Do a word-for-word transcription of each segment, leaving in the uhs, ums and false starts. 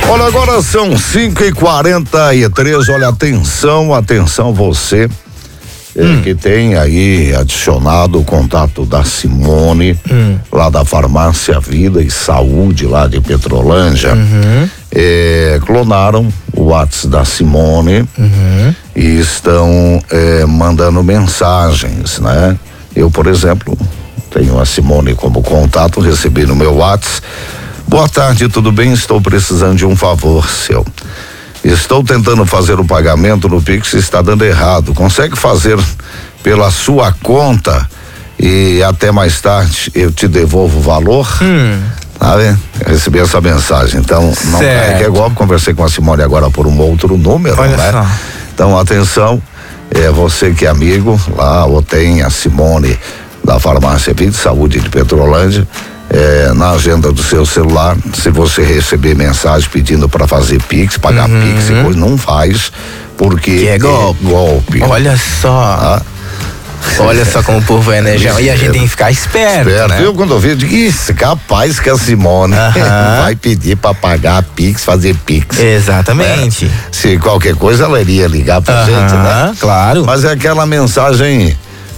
Olha, agora são cinco e quarenta e três, olha, atenção, atenção você é, hum. que tem aí adicionado o contato da Simone, hum. lá da Farmácia Vida e Saúde, lá de Petrolândia. Uhum. É, clonaram o WhatsApp da Simone uhum. e estão é, mandando mensagens, né? Eu, por exemplo, tenho a Simone como contato, recebi no meu WhatsApp. Boa tarde, tudo bem? Estou precisando de um favor seu. Estou tentando fazer o pagamento no Pix e está dando errado. Consegue fazer pela sua conta e até mais tarde eu te devolvo o valor? Hum. Ah, é? Recebi essa mensagem. Então, não é que é igual, conversei com a Simone agora por um outro número, olha, né? Só. Então, atenção, é você que é amigo lá, ou tem a Simone da Farmácia Vida e Saúde de Petrolândia. É, na agenda do seu celular, se você receber mensagem pedindo para fazer Pix, pagar uhum. Pix e coisa, não faz, porque que é golpe. É golpe. Olha só. Ah. Olha só como o povo é, né, João? E a gente tem que ficar esperto, esperto. né? Eu, quando eu vi, eu digo, isso, capaz que a Simone uh-huh. vai pedir para pagar Pix, fazer Pix. Exatamente. Né? Se qualquer coisa, ela iria ligar pra uh-huh. gente, né? Claro. Mas é aquela mensagem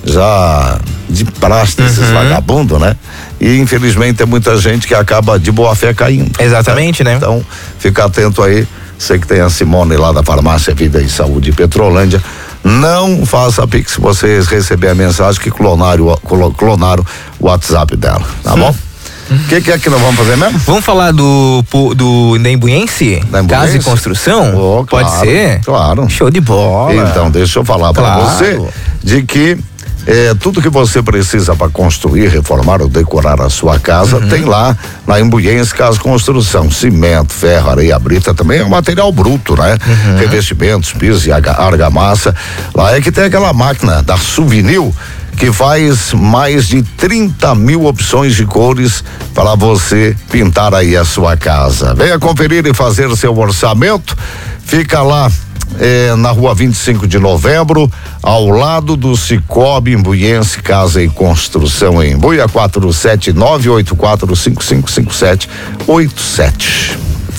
já de praxe desses uhum. vagabundos, né? E infelizmente tem muita gente que acaba de boa fé caindo. Exatamente, né? né? Então, fica atento aí. Sei que tem a Simone lá da Farmácia Vida e Saúde Petrolândia. Não faça Pix se vocês receberem a mensagem que clonaram, clonaram o WhatsApp dela, tá bom? O hum. que, que é que nós vamos fazer mesmo? Vamos falar do do Nembuense? Casa e Construção? Oh, claro, pode ser? Claro. Show de bola. Então, deixa eu falar claro. para você de que É, tudo que você precisa para construir, reformar ou decorar a sua casa, uhum. tem lá na Embuiense Casa e Construção. Cimento, ferro, areia, brita, também é um material bruto, né? Uhum. Revestimentos, piso e argamassa. Lá é que tem aquela máquina da Suvinil que faz mais de trinta mil opções de cores para você pintar aí a sua casa. Venha conferir e fazer seu orçamento. Fica lá É, na rua vinte e cinco de novembro, ao lado do Cicobi Embuiense Casa e Construção em Embuia, quatro sete nove oito quatro cinco cinco cinco sete oito sete.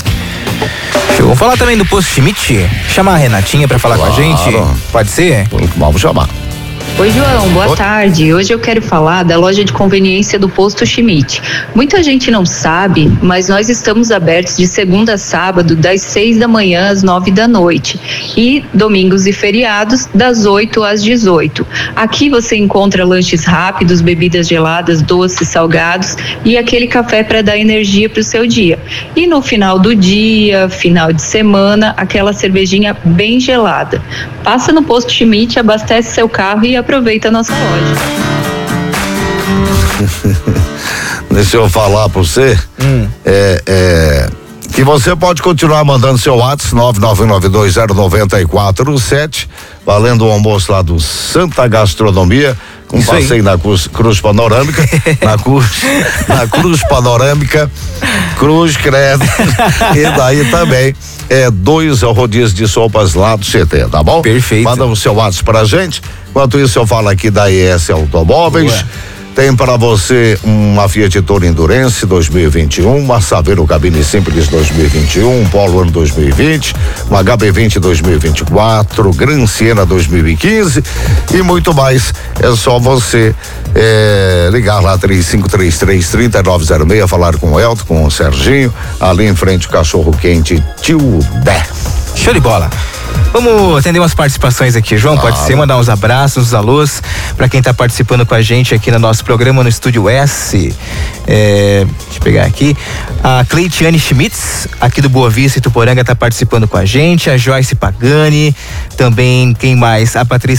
Vamos falar também do Posto Schmidt, chamar a Renatinha para falar claro. com a gente, pode ser? Vamos chamar. Oi, João, boa Oi. tarde. Hoje eu quero falar da loja de conveniência do Posto Schmidt. Muita gente não sabe, mas nós estamos abertos de segunda a sábado, das seis da manhã às nove da noite. E domingos e feriados, das oito às dezoito. Aqui você encontra lanches rápidos, bebidas geladas, doces, salgados e aquele café para dar energia para o seu dia. E no final do dia, final de semana, aquela cervejinha bem gelada. Passa no Posto Schmidt, abastece seu carro e aproveita a nossa loja. Deixa eu falar pra você, hum. é, é, que você pode continuar mandando seu WhatsApp nove nove nove dois zero nove quatro sete, valendo o almoço lá do Santa Gastronomia, com um passeio na cruz, cruz panorâmica, na cruz, na cruz panorâmica, cruz credo, e daí também é dois rodízios de sopas lá do C T, tá bom? Perfeito. Manda o seu WhatsApp pra gente. Enquanto isso, eu falo aqui da E S Automóveis. Ué. Tem para você uma Fiat Toro Endurance dois mil e vinte e um, uma Saveiro Cabine Simples dois mil e vinte e um, um Polo Ano dois mil e vinte, uma H B vinte dois mil e vinte e quatro, Gran Siena dois mil e quinze e muito mais. É só você é, ligar lá três cinco três três, três nove zero seis, falar com o Elton, com o Serginho, ali em frente o Cachorro Quente Tio Dé. Show de bola. Vamos atender umas participações aqui, João, claro. Pode ser, mandar uns abraços, uns alôs para quem tá participando com a gente aqui no nosso programa no Estúdio S. É, deixa eu pegar aqui. A Cleitiane Schmitz, aqui do Boa Vista e Tuporanga, tá participando com a gente. A Joyce Pagani, também, quem mais? A Patrícia